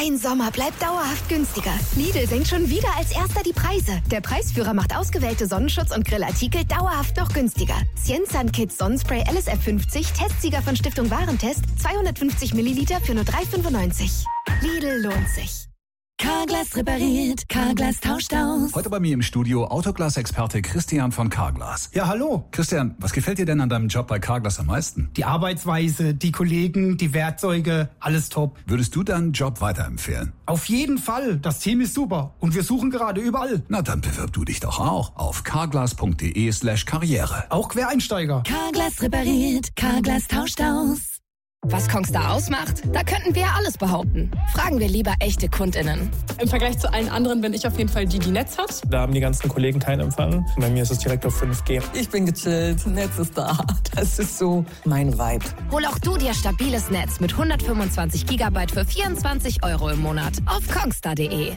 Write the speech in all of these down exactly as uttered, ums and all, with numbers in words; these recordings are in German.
Kein Sommer bleibt dauerhaft günstiger. Lidl senkt schon wieder als erster die Preise. Der Preisführer macht ausgewählte Sonnenschutz- und Grillartikel dauerhaft noch günstiger. Cienzan Kids Sonnenspray L S F fünfzig, Testsieger von Stiftung Warentest, zweihundertfünfzig Milliliter für nur drei fünfundneunzig. Lidl lohnt sich. Carglass repariert, Carglass tauscht aus. Heute bei mir im Studio Autoglas-Experte Christian von Carglass. Ja, hallo. Christian, was gefällt dir denn an deinem Job bei Carglass am meisten? Die Arbeitsweise, die Kollegen, die Werkzeuge, alles top. Würdest du deinen Job weiterempfehlen? Auf jeden Fall. Das Team ist super und wir suchen gerade überall. Na, dann bewirb du dich doch auch auf carglass.de slash karriere. Auch Quereinsteiger. Carglass repariert, Carglass tauscht aus. Was Kongstar ausmacht? Da könnten wir alles behaupten. Fragen wir lieber echte KundInnen. Im Vergleich zu allen anderen bin ich auf jeden Fall die, die Netz hat. Da haben die ganzen Kollegen keinen Empfang. Bei mir ist es direkt auf fünf G. Ich bin gechillt, Netz ist da. Das ist so mein Vibe. Hol auch du dir stabiles Netz mit hundertfünfundzwanzig Gigabyte für vierundzwanzig Euro im Monat auf kongstar punkt de.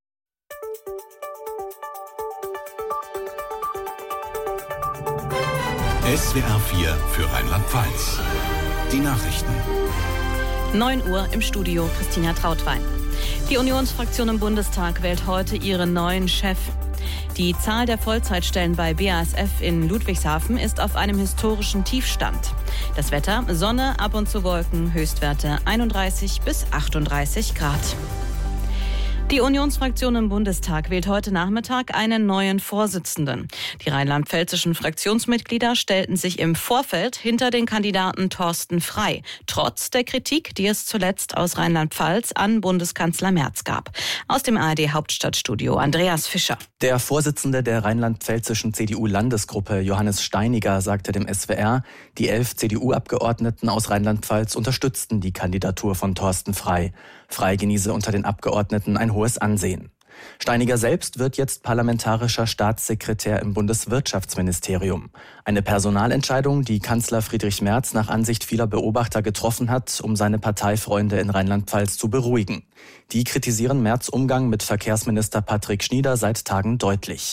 S W R vier für Rheinland-Pfalz. Die Nachrichten. neun Uhr im Studio, Christina Trautwein. Die Unionsfraktion im Bundestag wählt heute ihren neuen Chef. Die Zahl der Vollzeitstellen bei B A S F in Ludwigshafen ist auf einem historischen Tiefstand. Das Wetter, Sonne, ab und zu Wolken, Höchstwerte einunddreißig bis achtunddreißig Grad. Die Unionsfraktion im Bundestag wählt heute Nachmittag einen neuen Vorsitzenden. Die rheinland-pfälzischen Fraktionsmitglieder stellten sich im Vorfeld hinter den Kandidaten Thorsten Frey, trotz der Kritik, die es zuletzt aus Rheinland-Pfalz an Bundeskanzler Merz gab. Aus dem A R D-Hauptstadtstudio Andreas Fischer. Der Vorsitzende der rheinland-pfälzischen C D U-Landesgruppe, Johannes Steiniger, sagte dem S W R, die elf C D U-Abgeordneten aus Rheinland-Pfalz unterstützten die Kandidatur von Thorsten Frey. Frey genieße unter den Abgeordneten ein hohes Ansehen. Steiniger selbst wird jetzt parlamentarischer Staatssekretär im Bundeswirtschaftsministerium. Eine Personalentscheidung, die Kanzler Friedrich Merz nach Ansicht vieler Beobachter getroffen hat, um seine Parteifreunde in Rheinland-Pfalz zu beruhigen. Die kritisieren Merz' Umgang mit Verkehrsminister Patrick Schnieder seit Tagen deutlich.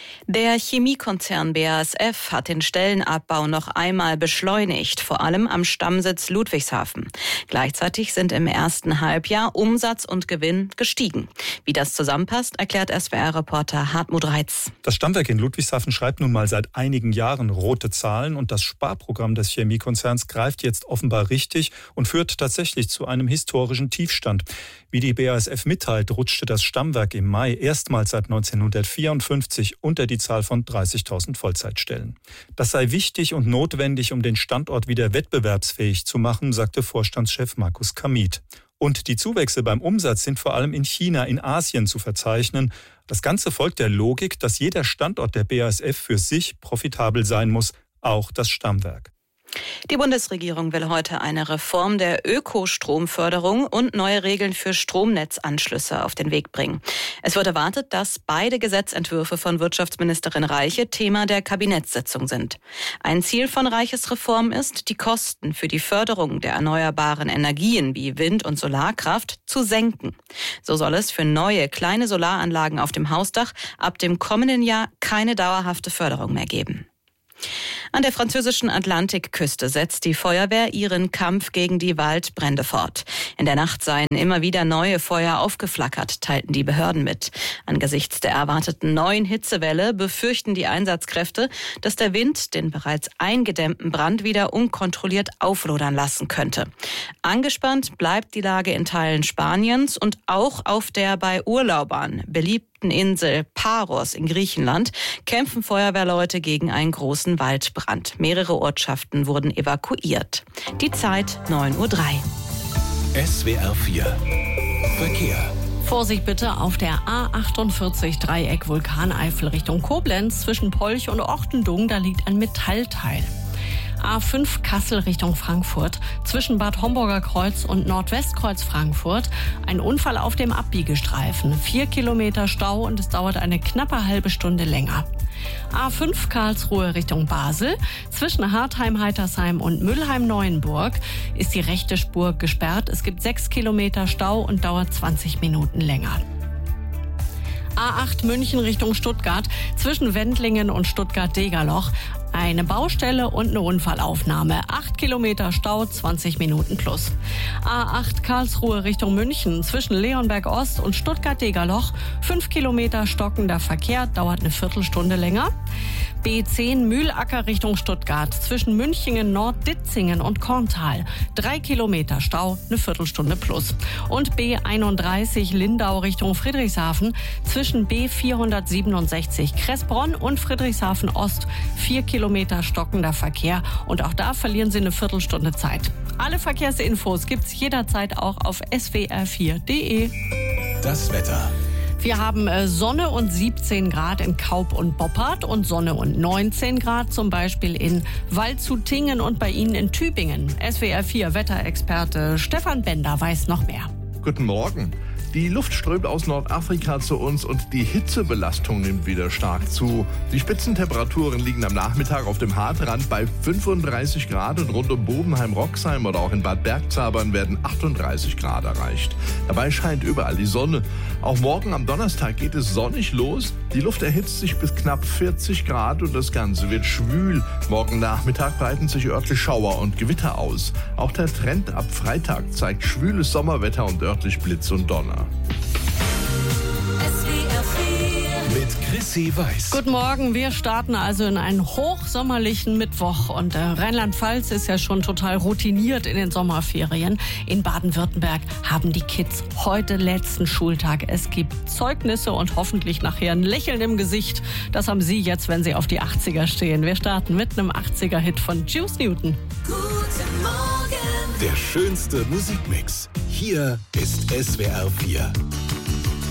Der Chemiekonzern B A S F hat den Stellenabbau noch einmal beschleunigt, vor allem am Stammsitz Ludwigshafen. Gleichzeitig sind im ersten Halbjahr Umsatz und Gewinn gestiegen. Wie das zusammenpasst, erklärt S W R-Reporter Hartmut Reitz. Das Stammwerk in Ludwigshafen schreibt nun mal seit einigen Jahren rote Zahlen und das Sparprogramm des Chemiekonzerns greift jetzt offenbar richtig und führt tatsächlich zu einem historischen Tiefstand. Wie die B A S F mitteilt, rutschte das Stammwerk im Mai erstmals seit neunzehnhundertvierundfünfzig unter die Zahl von dreißigtausend Vollzeitstellen. Das sei wichtig und notwendig, um den Standort wieder wettbewerbsfähig zu machen, sagte Vorstandschef Markus Kamit. Und die Zuwächse beim Umsatz sind vor allem in China, in Asien zu verzeichnen. Das Ganze folgt der Logik, dass jeder Standort der B A S F für sich profitabel sein muss, auch das Stammwerk. Die Bundesregierung will heute eine Reform der Ökostromförderung und neue Regeln für Stromnetzanschlüsse auf den Weg bringen. Es wird erwartet, dass beide Gesetzentwürfe von Wirtschaftsministerin Reiche Thema der Kabinettssitzung sind. Ein Ziel von Reiches Reform ist, die Kosten für die Förderung der erneuerbaren Energien wie Wind- und Solarkraft zu senken. So soll es für neue kleine Solaranlagen auf dem Hausdach ab dem kommenden Jahr keine dauerhafte Förderung mehr geben. An der französischen Atlantikküste setzt die Feuerwehr ihren Kampf gegen die Waldbrände fort. In der Nacht seien immer wieder neue Feuer aufgeflackert, teilten die Behörden mit. Angesichts der erwarteten neuen Hitzewelle befürchten die Einsatzkräfte, dass der Wind den bereits eingedämmten Brand wieder unkontrolliert auflodern lassen könnte. Angespannt bleibt die Lage in Teilen Spaniens und auch auf der bei Urlaubern beliebten Insel Paros in Griechenland kämpfen Feuerwehrleute gegen einen großen Waldbrand. Mehrere Ortschaften wurden evakuiert. Die Zeit neun Uhr drei. S W R vier Verkehr. Vorsicht bitte auf der A achtundvierzig Dreieck Vulkaneifel Richtung Koblenz zwischen Polch und Ortendung, da liegt ein Metallteil. A fünf Kassel Richtung Frankfurt, zwischen Bad Homburger Kreuz und Nordwestkreuz Frankfurt, ein Unfall auf dem Abbiegestreifen. Vier Kilometer Stau und es dauert eine knappe halbe Stunde länger. A fünf Karlsruhe Richtung Basel, zwischen Hartheim-Heitersheim und Mülheim-Neuenburg ist die rechte Spur gesperrt. Es gibt sechs Kilometer Stau und dauert zwanzig Minuten länger. A acht München Richtung Stuttgart, zwischen Wendlingen und Stuttgart-Degerloch. Eine Baustelle und eine Unfallaufnahme. Acht Kilometer Stau, zwanzig Minuten plus. A acht Karlsruhe Richtung München zwischen Leonberg Ost und Stuttgart-Degerloch. Fünf Kilometer stockender Verkehr, dauert eine Viertelstunde länger. B zehn Mühlacker Richtung Stuttgart zwischen Münchingen Nord, Ditzingen und Korntal. Drei Kilometer Stau, eine Viertelstunde plus. Und B einunddreißig Lindau Richtung Friedrichshafen zwischen B vierhundertsiebenundsechzig Kressbronn und Friedrichshafen Ost. Vier Kilometer stockender Verkehr und auch da verlieren Sie eine Viertelstunde Zeit. Alle Verkehrsinfos gibt's jederzeit auch auf s w r vier punkt d e. Das Wetter. Wir haben äh, Sonne und siebzehn Grad in Kaub und Boppard und Sonne und neunzehn Grad zum Beispiel in Waldshutingen und bei Ihnen in Tübingen. S W R vier Wetterexperte Stefan Bender weiß noch mehr. Guten Morgen. Die Luft strömt aus Nordafrika zu uns und die Hitzebelastung nimmt wieder stark zu. Die Spitzentemperaturen liegen am Nachmittag auf dem Hartrand bei fünfunddreißig Grad und rund um Bobenheim-Roxheim oder auch in Bad Bergzabern werden achtunddreißig Grad erreicht. Dabei scheint überall die Sonne. Auch morgen am Donnerstag geht es sonnig los. Die Luft erhitzt sich bis knapp vierzig Grad und das Ganze wird schwül. Morgen Nachmittag breiten sich örtlich Schauer und Gewitter aus. Auch der Trend ab Freitag zeigt schwüles Sommerwetter und örtlich Blitz und Donner. Mit Chrissy Weiß. Guten Morgen, wir starten also in einen hochsommerlichen Mittwoch und äh, Rheinland-Pfalz ist ja schon total routiniert in den Sommerferien. In Baden-Württemberg haben die Kids heute letzten Schultag. Es gibt Zeugnisse und hoffentlich nachher ein Lächeln im Gesicht. Das haben Sie jetzt, wenn Sie auf die achtziger stehen. Wir starten mit einem achtziger-Hit von Juice Newton. Guten Morgen. Der schönste Musikmix. Hier ist S W R vier.